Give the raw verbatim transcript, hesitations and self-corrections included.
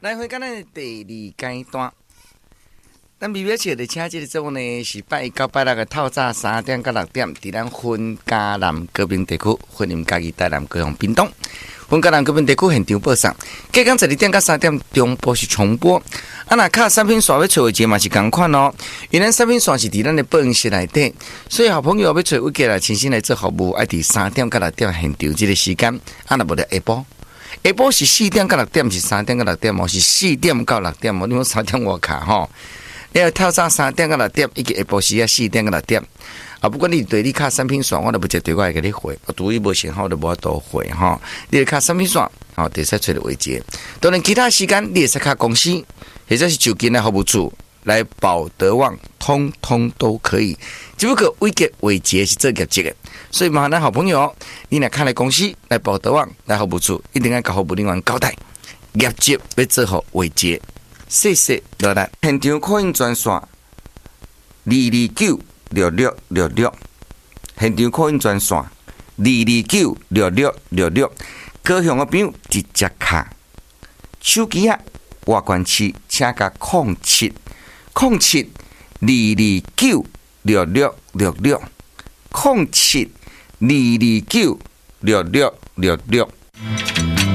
来回咱的第二阶段，咱微微笑的请这个节目呢是拜一到拜六的透早三点到六点，伫咱分嘉南高屏地区，欢迎家己台南高雄屏东。分嘉南高屏地区现场播送，隔天十二点到三点中播是重播。啊，那卡产品线要找的节嘛是同款哦，因为产品线是伫咱的播音室内底，所以好朋友要找委家来亲身来做服务，爱伫三点到六点现场这个时间，啊，那无得下晡。下晡是四点到六点，是三点到六点哦，是四点到六点哦。你讲三点外卡吼，你要透早三点到六点，以及下晡时啊四点到六点。啊，不管你对你卡产品线，我都不接对我会给你回，我独一无信号都无法度回哈。你卡产品线，好，得使找到位置。当然，其他时间你也是卡公司，或者是就近的服务处来保德旺，通通都可以。只不过位阶位阶是做业绩的。所以麻烦咱好朋友，你来看来公司来保德旺来服务处，一定要甲服务人员交代，业绩要做好维持。谢谢落来，现场可用专线二二九六六六六，现场可用专线二二九六六六六，高雄的朋友直接卡手机啊，外关区请甲空七空七二二九六六六六空七。二二九六六六六。